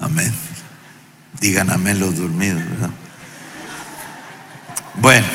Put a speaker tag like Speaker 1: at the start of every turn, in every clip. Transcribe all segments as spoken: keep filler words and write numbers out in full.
Speaker 1: Amén. Digan amén los dormidos, ¿verdad? Bueno,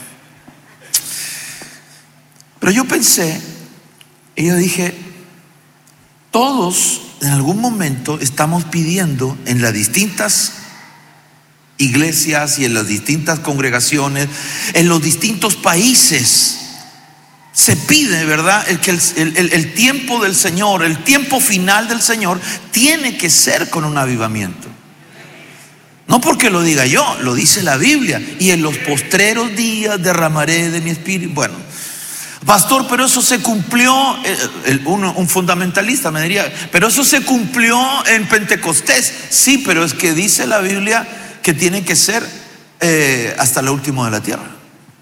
Speaker 1: pero yo pensé y yo dije, todos en algún momento estamos pidiendo en las distintas iglesias y en las distintas congregaciones, en los distintos países, se pide, ¿verdad? El que el, el, el tiempo del Señor, el tiempo final del Señor tiene que ser con un avivamiento. No porque lo diga yo, lo dice la Biblia. Y en los postreros días derramaré de mi espíritu. Bueno, pastor, pero eso se cumplió, el, un, un fundamentalista me diría, pero eso se cumplió en Pentecostés. Sí, pero es que dice la Biblia que tiene que ser eh, hasta lo último de la tierra.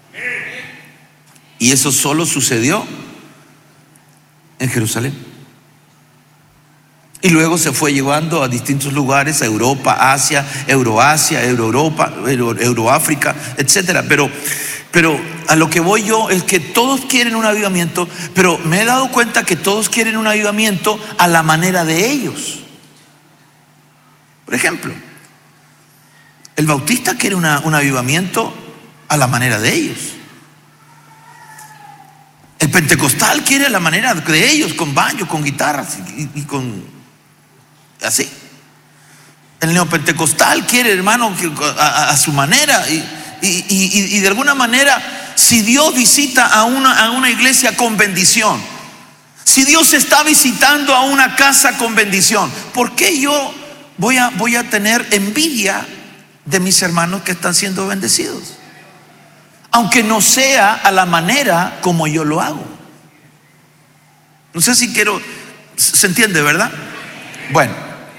Speaker 1: Y eso solo sucedió en Jerusalén. Y luego se fue llevando a distintos lugares, a Europa, Asia, Euroasia, Euroeuropa, Euro, Euroáfrica, etcétera. Pero, pero a lo que voy yo es que todos quieren un avivamiento, pero me he dado cuenta que todos quieren un avivamiento a la manera de ellos. Por ejemplo, el bautista quiere una, un avivamiento a la manera de ellos. El pentecostal quiere a la manera de ellos, con banjo, con guitarras y, y con así. El neopentecostal quiere, hermano, a, a, a su manera. Y, y, y, y de alguna manera, si Dios visita a una, a una iglesia con bendición, si Dios está visitando a una casa con bendición, ¿por qué yo voy a, voy a tener envidia de mis hermanos que están siendo bendecidos? Aunque no sea a la manera como yo lo hago. No sé si quiero, se entiende, ¿verdad? Bueno,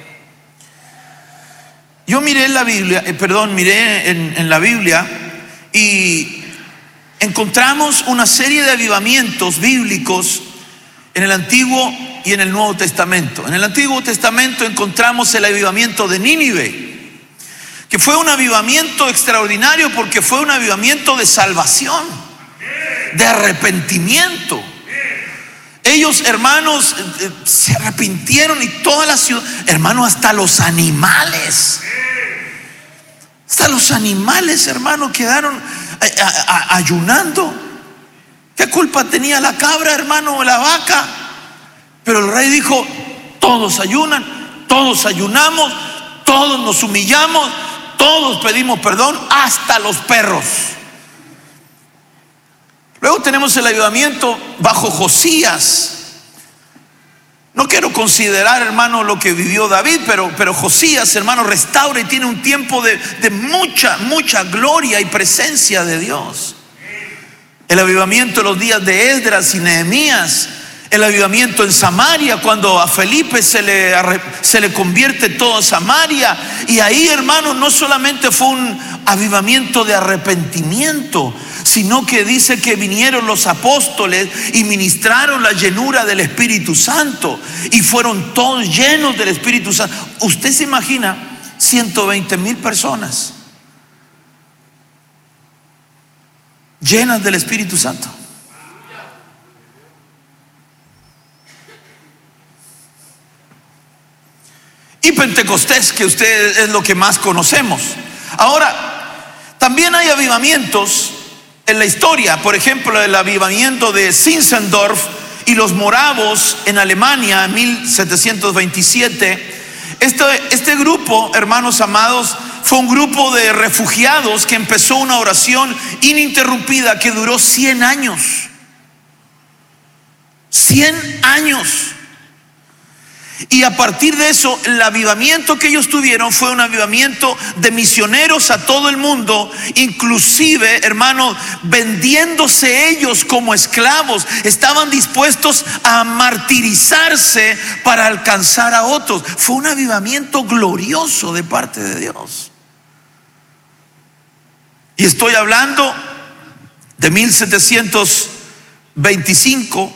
Speaker 1: yo miré en la Biblia, eh, perdón, miré en, en la Biblia y encontramos una serie de avivamientos bíblicos en el Antiguo y en el Nuevo Testamento. En el Antiguo Testamento encontramos el avivamiento de Nínive, que fue un avivamiento extraordinario porque fue un avivamiento de salvación, de arrepentimiento. Ellos, hermanos, se arrepintieron y toda la ciudad, hermano, hasta los animales, hasta los animales, hermano, quedaron a, a, a, ayunando. ¿Qué culpa tenía la cabra, hermano, o la vaca? Pero el rey dijo, todos ayunan, todos ayunamos, todos nos humillamos, todos pedimos perdón, hasta los perros. Luego tenemos el avivamiento bajo Josías. No quiero considerar, hermano, lo que vivió David, pero, pero Josías, hermano, restaura y tiene un tiempo de, de mucha, mucha gloria y presencia de Dios. El avivamiento en los días de Esdras y Nehemías. El avivamiento en Samaria, cuando a Felipe se le, se le convierte toda Samaria. Y ahí, hermano, no solamente fue un avivamiento de arrepentimiento, sino que dice que vinieron los apóstoles y ministraron la llenura del Espíritu Santo. Y fueron todos llenos del Espíritu Santo. Usted se imagina ciento veinte mil personas llenas del Espíritu Santo. Y Pentecostés, que usted es lo que más conocemos. Ahora, también hay avivamientos en la historia. Por ejemplo, el avivamiento de Zinzendorf y los moravos en Alemania en mil setecientos veintisiete. Este, este grupo, hermanos amados, fue un grupo de refugiados que empezó una oración ininterrumpida que duró cien años. cien años. Y a partir de eso, el avivamiento que ellos tuvieron fue un avivamiento de misioneros a todo el mundo, inclusive, hermano, vendiéndose ellos como esclavos. Estaban dispuestos a martirizarse para alcanzar a otros. Fue un avivamiento glorioso de parte de Dios. Y estoy hablando de mil setecientos veinticinco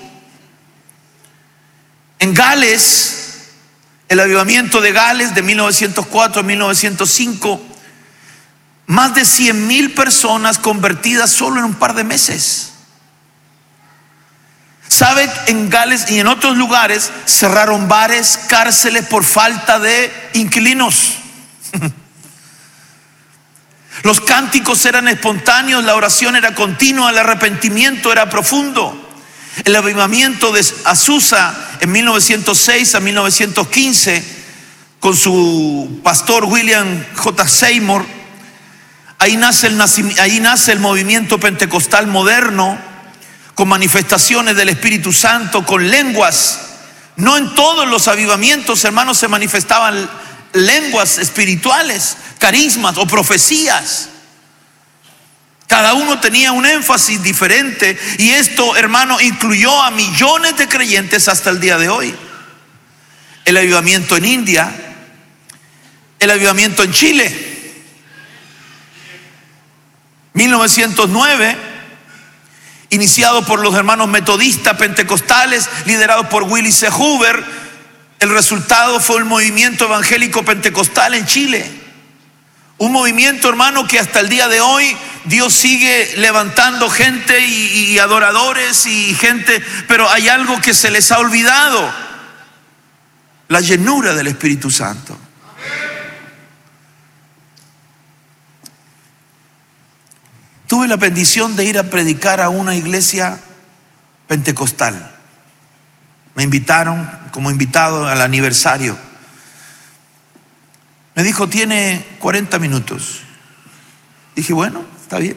Speaker 1: en Gales. El avivamiento de Gales de mil novecientos cuatro a mil novecientos cinco, más de cien mil personas convertidas solo en un par de meses. ¿Sabe? En Gales y en otros lugares cerraron bares, cárceles por falta de inquilinos. Los cánticos eran espontáneos, la oración era continua, el arrepentimiento era profundo. El avivamiento de Azusa en mil novecientos seis a mil novecientos quince, con su pastor William J. Seymour, ahí nace el, ahí nace el movimiento pentecostal moderno, con manifestaciones del Espíritu Santo, con lenguas. No en todos los avivamientos, hermanos, se manifestaban lenguas espirituales, carismas o profecías. Cada uno tenía un énfasis diferente, y esto, hermano, incluyó a millones de creyentes hasta el día de hoy. El avivamiento en India, el avivamiento en Chile, mil novecientos nueve, iniciado por los hermanos metodistas pentecostales, liderados por Willie C. Hoover. El resultado fue el movimiento evangélico pentecostal en Chile. Un movimiento, hermano, que hasta el día de hoy Dios sigue levantando gente y, y adoradores y gente, pero hay algo que se les ha olvidado: la llenura del Espíritu Santo. Tuve la bendición de ir a predicar a una iglesia pentecostal. Me invitaron como invitado al aniversario. Me dijo, tiene cuarenta minutos. Dije, bueno, está bien.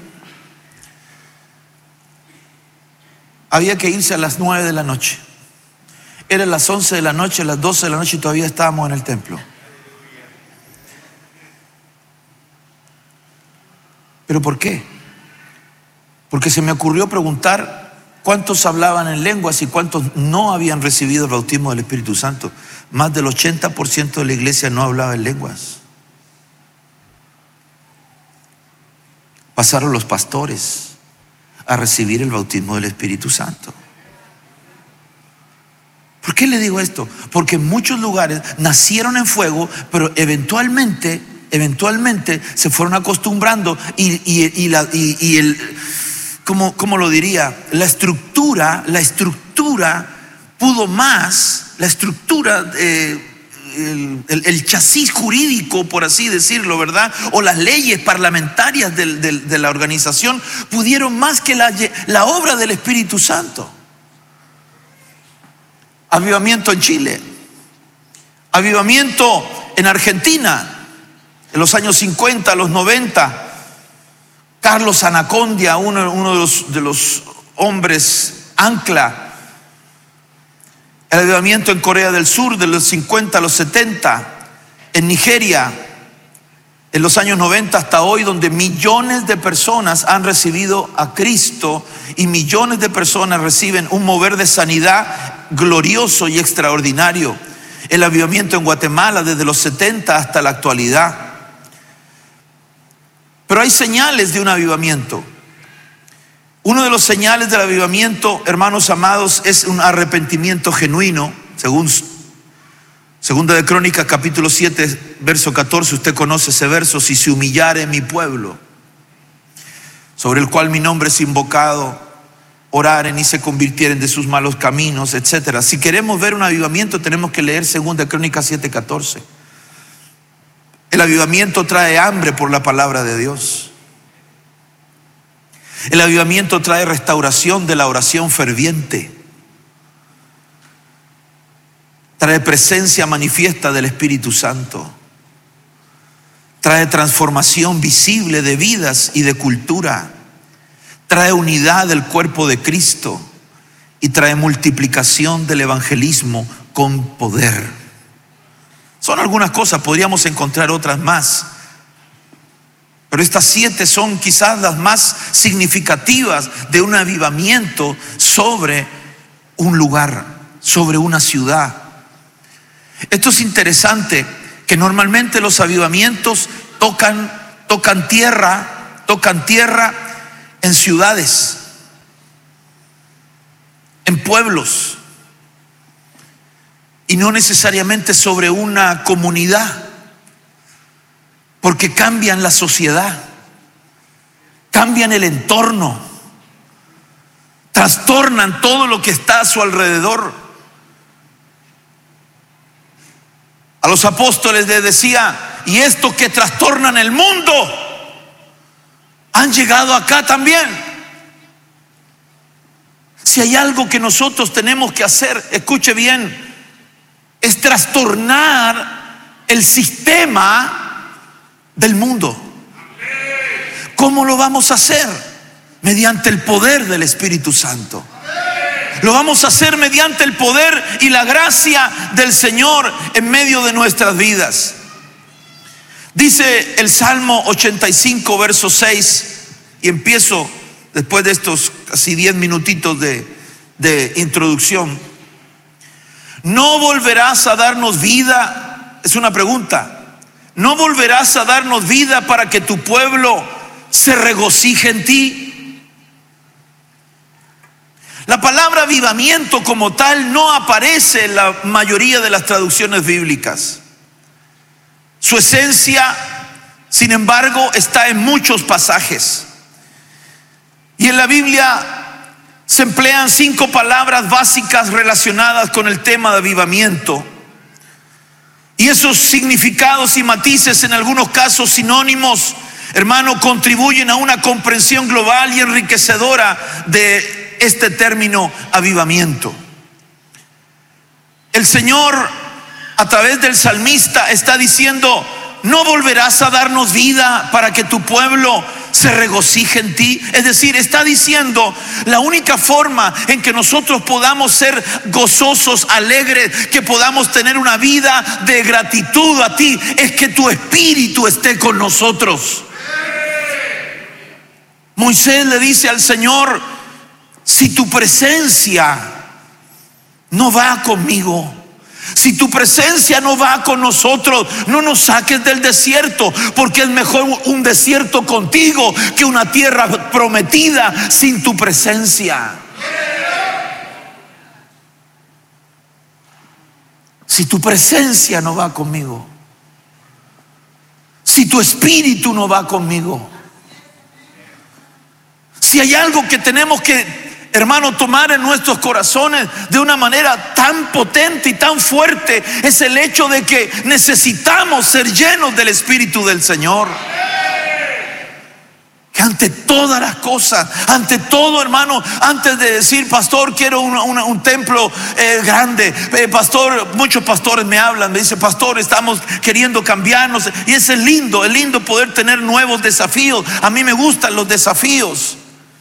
Speaker 1: Había que irse a las nueve de la noche. Eran las once de la noche, las doce de la noche, y todavía estábamos en el templo. ¿Pero por qué? Porque se me ocurrió preguntar cuántos hablaban en lenguas y cuántos no habían recibido el bautismo del Espíritu Santo. Más del ochenta por ciento de la iglesia no hablaba en lenguas. Pasaron los pastores a recibir el bautismo del Espíritu Santo. ¿Por qué le digo esto? Porque en muchos lugares nacieron en fuego, pero eventualmente, eventualmente se fueron acostumbrando y, y, y, la, y, y el, ¿cómo, cómo lo diría? La estructura, la estructura pudo más, la estructura, eh, el, el, el chasis jurídico, por así decirlo, ¿verdad? O las leyes parlamentarias del, del, de la organización pudieron más que la, la obra del Espíritu Santo. Avivamiento en Chile, avivamiento en Argentina, en los años cincuenta, los noventa. Carlos Anacondia, uno, uno de, los, de los hombres ancla. El avivamiento en Corea del Sur, de los cincuenta a los setenta. En Nigeria, en los años noventa hasta hoy, donde millones de personas han recibido a Cristo y millones de personas reciben un mover de sanidad glorioso y extraordinario. El avivamiento en Guatemala desde los setenta hasta la actualidad. Pero hay señales de un avivamiento. Uno de los señales del avivamiento, hermanos amados, es un arrepentimiento genuino. Según Segunda de Crónicas capítulo siete verso catorce, usted conoce ese verso: si se humillare mi pueblo, sobre el cual mi nombre es invocado, oraren y se convirtieren de sus malos caminos, etcétera. Si queremos ver un avivamiento, tenemos que leer Segunda de Crónicas siete catorce. El avivamiento trae hambre por la palabra de Dios. El avivamiento trae restauración de la oración ferviente. Trae presencia manifiesta del Espíritu Santo. Trae transformación visible de vidas y de cultura. Trae unidad del cuerpo de Cristo y trae multiplicación del evangelismo con poder. Son algunas cosas, podríamos encontrar otras más, pero estas siete son quizás las más significativas de un avivamiento sobre un lugar, sobre una ciudad. Esto es interesante, que normalmente los avivamientos tocan, tocan tierra, tocan tierra en ciudades, en pueblos, y no necesariamente sobre una comunidad, porque cambian la sociedad, cambian el entorno, trastornan todo lo que está a su alrededor. A los apóstoles les decía: y estos que trastornan el mundo han llegado acá también. Si hay algo que nosotros tenemos que hacer, escuche bien, es trastornar el sistema del mundo. ¿Cómo lo vamos a hacer? Mediante el poder del Espíritu Santo. Lo vamos a hacer mediante el poder y la gracia del Señor en medio de nuestras vidas. Dice el Salmo ochenta y cinco, verso seis, y empiezo después de estos casi diez minutitos de, de introducción. ¿No volverás a darnos vida? Es una pregunta. ¿No volverás a darnos vida para que tu pueblo se regocije en ti? La palabra avivamiento como tal no aparece en la mayoría de las traducciones bíblicas. Su esencia, sin embargo, está en muchos pasajes. Y en la Biblia se emplean cinco palabras básicas relacionadas con el tema de avivamiento. Y esos significados y matices, en algunos casos sinónimos, hermano, contribuyen a una comprensión global y enriquecedora de este término avivamiento. El Señor, a través del salmista, está diciendo: ¿no volverás a darnos vida para que tu pueblo se regocije en ti? Es decir, está diciendo: la única forma en que nosotros podamos ser gozosos, alegres, que podamos tener una vida de gratitud a ti, es que tu espíritu esté con nosotros. Moisés le dice al Señor: si tu presencia no va conmigo, si tu presencia no va con nosotros, no nos saques del desierto, porque es mejor un desierto contigo que una tierra prometida sin tu presencia. Si tu presencia no va conmigo, si tu espíritu no va conmigo, si hay algo que tenemos que, hermano, tomar en nuestros corazones de una manera tan potente y tan fuerte, es el hecho de que necesitamos ser llenos del Espíritu del Señor. Que ante todas las cosas, ante todo, hermano, antes de decir: pastor, quiero una, una, un templo eh, grande, eh, pastor, muchos pastores me hablan, me dicen: pastor, estamos queriendo cambiarnos. Y eso es lindo, es lindo poder tener nuevos desafíos. A mí me gustan los desafíos.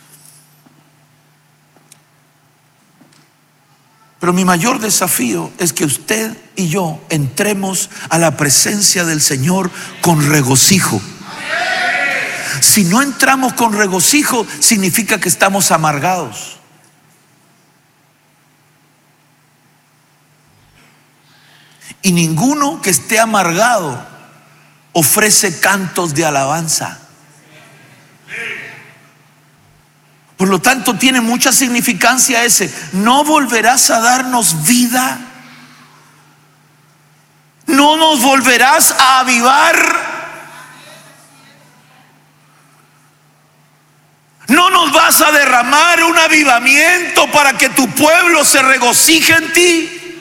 Speaker 1: Pero mi mayor desafío es que usted y yo entremos a la presencia del Señor con regocijo. Si no entramos con regocijo, significa que estamos amargados. Y ninguno que esté amargado ofrece cantos de alabanza. Por lo tanto, tiene mucha significancia ese: ¿no volverás a darnos vida? ¿No nos volverás a avivar? ¿No nos vas a derramar un avivamiento para que tu pueblo se regocije en ti?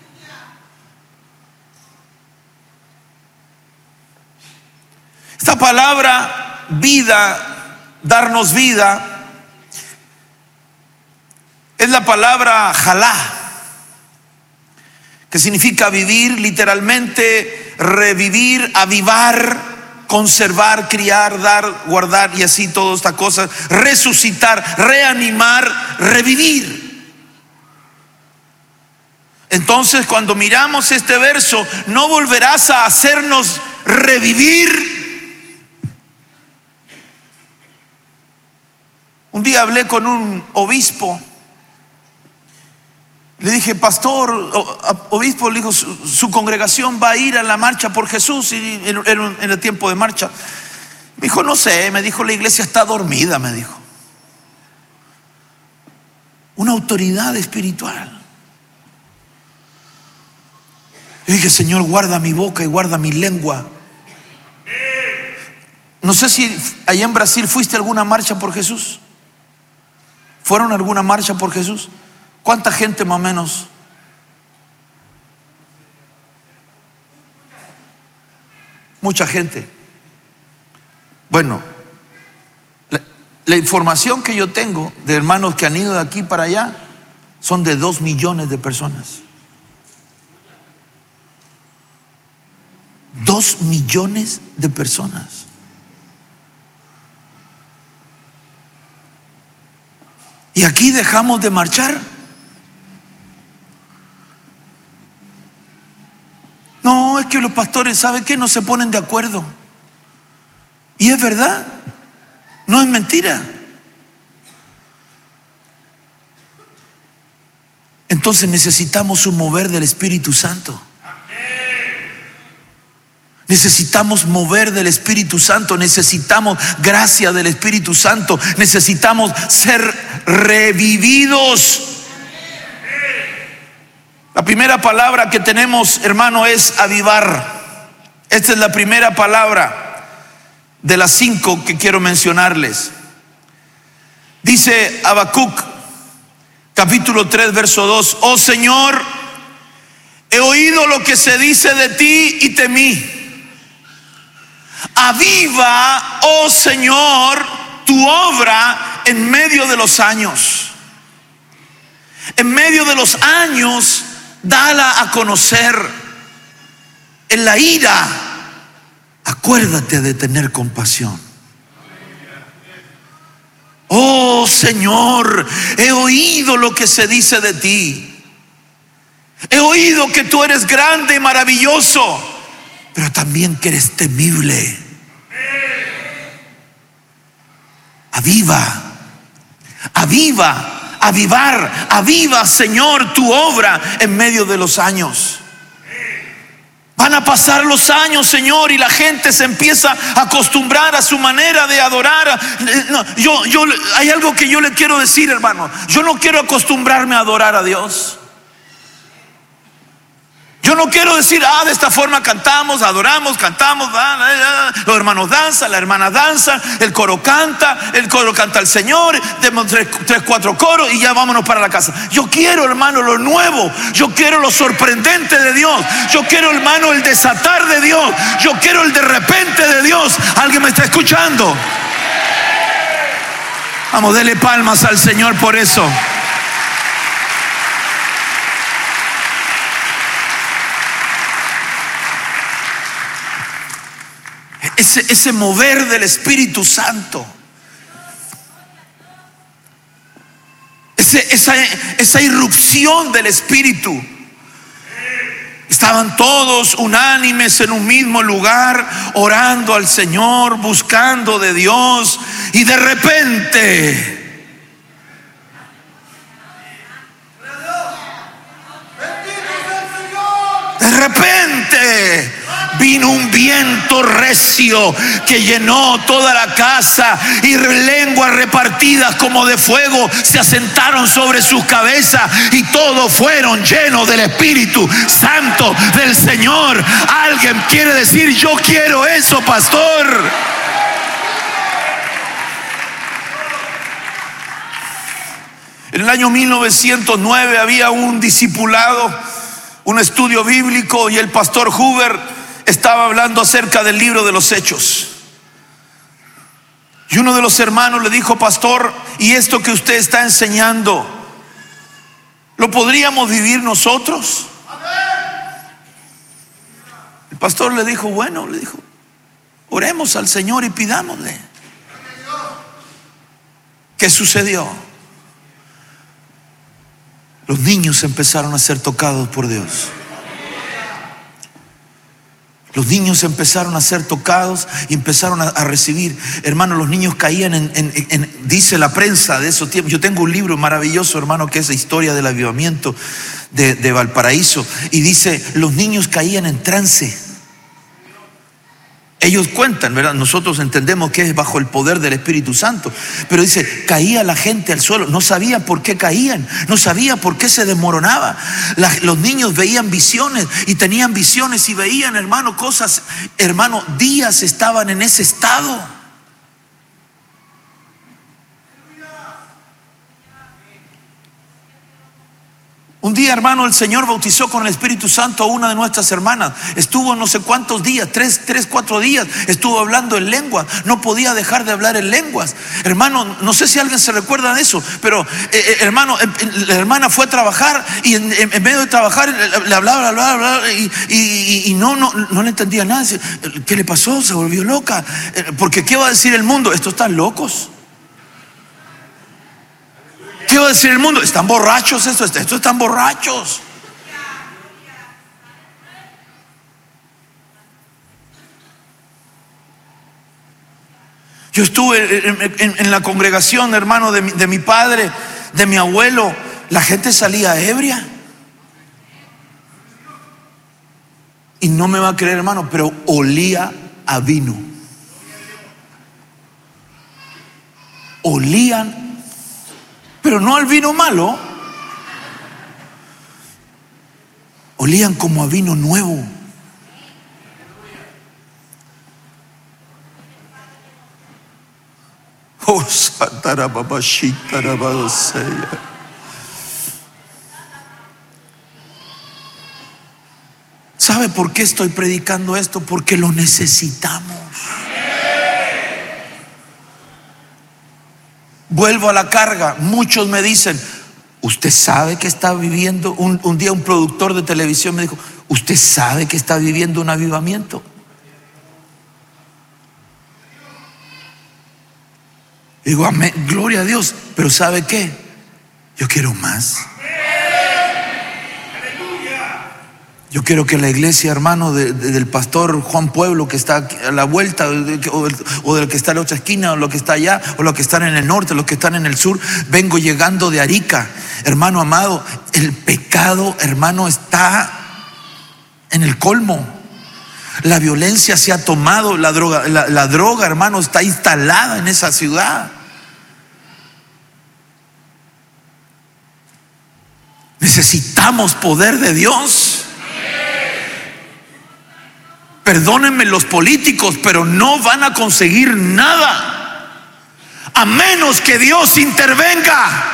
Speaker 1: Esta palabra vida, darnos vida, es la palabra jalá, que significa vivir, literalmente revivir, avivar, conservar, criar, dar, guardar, y así todas estas cosas. Resucitar, reanimar, revivir. Entonces, cuando miramos este verso: no volverás a hacernos revivir. Un día hablé con un obispo. Le dije: pastor, obispo, le dijo, su, su congregación va a ir a la marcha por Jesús, y en, en el tiempo de marcha. Me dijo: no sé, me dijo, la iglesia está dormida, me dijo. Una autoridad espiritual. Le dije: Señor, guarda mi boca y guarda mi lengua. No sé si allá en Brasil fuiste a alguna marcha por Jesús. ¿Fueron a alguna marcha por Jesús? ¿Cuánta gente más o menos? Mucha gente. Bueno, la, la información que yo tengo de hermanos que han ido de aquí para allá son de dos millones de personas. Dos millones de personas. Y aquí dejamos de marchar. No, es que los pastores, ¿saben qué? No se ponen de acuerdo. Y es verdad, no es mentira. Entonces necesitamos un mover del Espíritu Santo. Necesitamos mover del Espíritu Santo, necesitamos gracia del Espíritu Santo, necesitamos ser revividos. La primera palabra que tenemos, hermano, es avivar. Esta es la primera palabra de las cinco que quiero mencionarles. Dice Habacuc, capítulo tres, verso dos: oh Señor, he oído lo que se dice de ti y temí. Aviva, oh Señor, tu obra en medio de los años. En medio de los años, dala a conocer. En la ira, acuérdate de tener compasión. Oh Señor, he oído lo que se dice de ti. He oído que tú eres grande y maravilloso, pero también que eres temible. Aviva, aviva, avivar, aviva, Señor, tu obra en medio de los años. Van a pasar los años, Señor, y la gente se empieza a acostumbrar a su manera de adorar. No, yo, yo, hay algo que yo le quiero decir, hermano. Yo no quiero acostumbrarme a adorar a Dios. Yo no quiero decir, ah, de esta forma cantamos, adoramos, cantamos, ah, ah, ah. Los hermanos danzan, la hermana danza, el coro canta, el coro canta al Señor, demos tres, tres, cuatro coros y ya vámonos para la casa. Yo quiero, hermano, lo nuevo. Yo quiero lo sorprendente de Dios. Yo quiero, hermano, el desatar de Dios. Yo quiero el de repente de Dios. ¿Alguien me está escuchando? Vamos, dele palmas al Señor por eso. Ese, ese mover del Espíritu Santo, ese, esa, esa irrupción del Espíritu. Estaban todos unánimes en un mismo lugar, orando al Señor, buscando de Dios, y de repente, de repente vino un viento recio que llenó toda la casa, y lenguas repartidas como de fuego se asentaron sobre sus cabezas, y todos fueron llenos del Espíritu Santo del Señor. Alguien quiere decir, yo quiero eso, pastor. En el año mil novecientos nueve había un discipulado, un estudio bíblico, y el pastor Huber estaba hablando acerca del libro de los Hechos. Y uno de los hermanos le dijo, pastor, ¿y esto que usted está enseñando, lo podríamos vivir nosotros? El pastor le dijo, bueno, le dijo, oremos al Señor y pidámosle. ¿Qué sucedió? Los niños empezaron a ser tocados por Dios. Los niños empezaron a ser tocados y empezaron a, a recibir. Hermano, los niños caían en, en, en, dice la prensa de esos tiempos. Yo tengo un libro maravilloso, hermano, que es la historia del avivamiento de, de Valparaíso. Y dice, los niños caían en trance. Ellos cuentan, ¿verdad? Nosotros entendemos que es bajo el poder del Espíritu Santo. Pero dice, caía la gente al suelo. No sabía por qué caían. No sabía por qué se desmoronaba. La, los niños veían visiones y tenían visiones y veían, hermano, cosas. Hermano, días estaban en ese estado. Un día, hermano, el Señor bautizó con el Espíritu Santo a una de nuestras hermanas. Estuvo no sé cuántos días, tres, tres, cuatro días, estuvo hablando en lenguas. No podía dejar de hablar en lenguas. Hermano, no sé si alguien se recuerda de eso, pero eh, eh, hermano, eh, la hermana fue a trabajar y en, en, en medio de trabajar le hablaba, hablaba, hablaba y, y, y no, no, no le entendía nada. ¿Qué le pasó? Se volvió loca. Porque ¿qué va a decir el mundo? Estos están locos. ¿Qué va a decir el mundo? Están borrachos estos, estos están borrachos. Yo estuve en, en, en la congregación, hermano, de mi, de mi padre, de mi abuelo. La gente salía ebria. Y no me va a creer, hermano, pero olía a vino. Olían, pero no al vino malo. Olían como a vino nuevo. Oh, ¿sabe por qué estoy predicando esto? Porque lo necesitamos. Vuelvo a la carga. Muchos me dicen, ¿usted sabe que está viviendo? Un, un día un productor de televisión me dijo, ¿usted sabe que está viviendo un avivamiento? Digo, amén, gloria a Dios. Pero ¿sabe qué? Yo quiero más. Yo quiero que la iglesia, hermano, de, de, del pastor Juan Pueblo, que está a la vuelta, o, o del que está a la otra esquina, o lo que está allá, o los que están en el norte, los que están en el sur. Vengo llegando de Arica, hermano amado. El pecado, hermano, está en el colmo. La violencia se ha tomado, la droga, la, la droga, hermano, está instalada en esa ciudad. Necesitamos poder de Dios. Perdónenme los políticos, pero no van a conseguir nada a menos que Dios intervenga.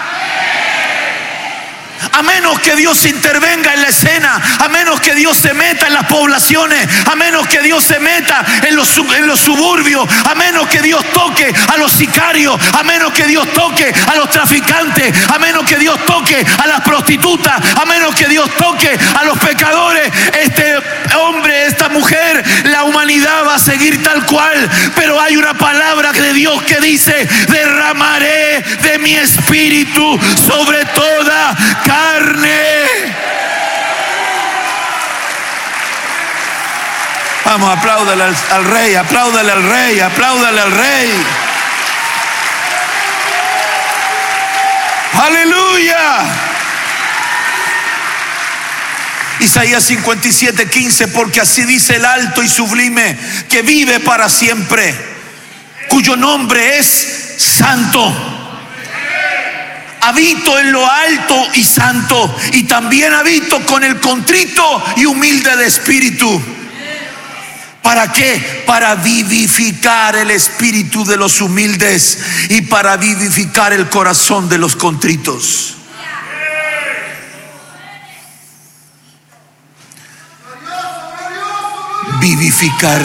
Speaker 1: A menos que Dios intervenga en la escena, a menos que Dios se meta en las poblaciones, a menos que Dios se meta en los, en los suburbios, a menos que Dios toque a los sicarios, a menos que Dios toque a los traficantes, a menos que Dios toque a las prostitutas, a menos que Dios toque a los pecadores. Este hombre, esta mujer, la humanidad va a seguir tal cual, pero hay una palabra de Dios que dice: derramaré de mi espíritu sobre toda carne. Vamos, apláudale al, al rey, apláudale al rey, apláudale al rey. Aleluya. Isaías cincuenta y siete, quince, porque así dice el alto y sublime, que vive para siempre, cuyo nombre es santo. Habito en lo alto y santo, y también habito con el contrito y humilde de espíritu. ¿Para qué? Para vivificar el espíritu de los humildes y para vivificar el corazón de los contritos. Vivificar.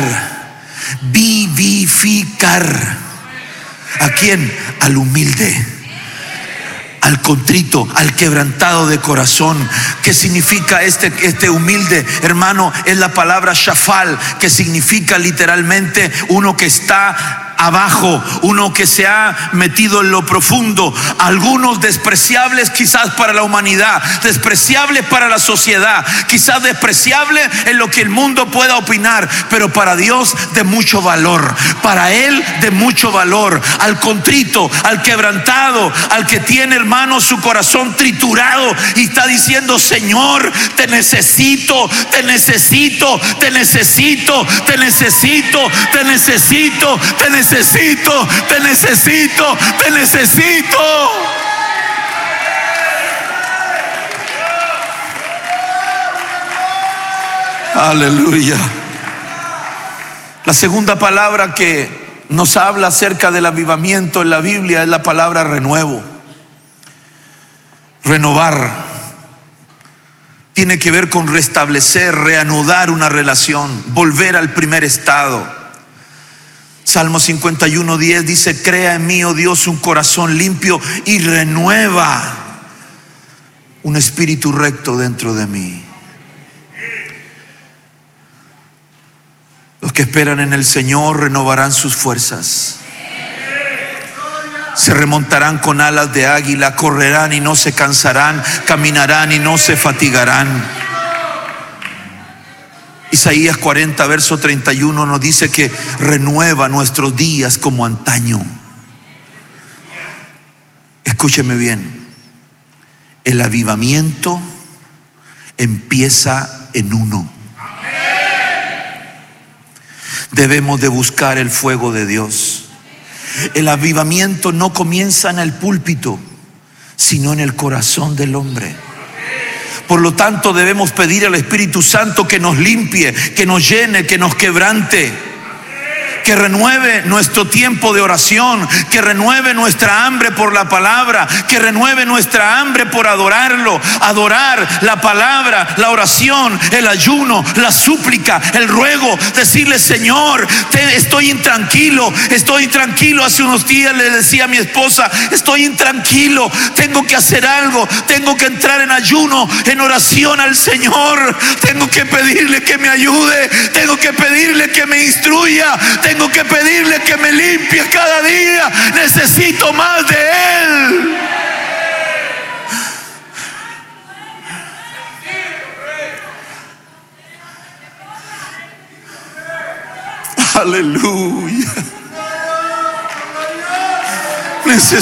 Speaker 1: Vivificar. ¿A quién? Al humilde, al contrito, al quebrantado de corazón. ¿Qué significa este, este humilde, hermano? Es la palabra shafal, que significa literalmente uno que está abajo, uno que se ha metido en lo profundo. Algunos despreciables quizás para la humanidad, despreciables para la sociedad, quizás despreciables en lo que el mundo pueda opinar, pero para Dios de mucho valor, para Él de mucho valor. Al contrito, al quebrantado, al que tiene, hermano, su corazón triturado y está diciendo: Señor, te necesito, te necesito, te necesito, te necesito, te necesito, te necesito. Necesito, te necesito, te necesito. Aleluya. La segunda palabra que nos habla acerca del avivamiento en la Biblia es la palabra renuevo. Renovar. tiene que ver con restablecer, reanudar una relación, volver al primer estado. Salmo cincuenta y uno, diez dice: crea en mí, oh Dios, un corazón limpio y renueva un espíritu recto dentro de mí. Los que esperan en el Señor renovarán sus fuerzas. Se remontarán con alas de águila, correrán y no se cansarán, caminarán y no se fatigarán. Isaías cuarenta, verso treinta y uno nos dice que renueva nuestros días como antaño. Escúcheme bien, el avivamiento empieza en uno. Debemos de buscar el fuego de Dios. El avivamiento no comienza en el púlpito, sino en el corazón del hombre. Por lo tanto, debemos pedir al Espíritu Santo que nos limpie, que nos llene, que nos quebrante, que renueve nuestro tiempo de oración, que renueve nuestra hambre por la palabra, que renueve nuestra hambre por adorarlo. Adorar la palabra, la oración, el ayuno, la súplica, el ruego. Decirle: Señor, te, estoy intranquilo, estoy intranquilo. Hace unos días le decía a mi esposa: estoy intranquilo, tengo que hacer algo, tengo que entrar en ayuno, en oración al Señor. Tengo que pedirle que me ayude, tengo que pedirle que me instruya, tengo Tengo que pedirle que me limpie cada día. Necesito más de Él. Aleluya. Necesito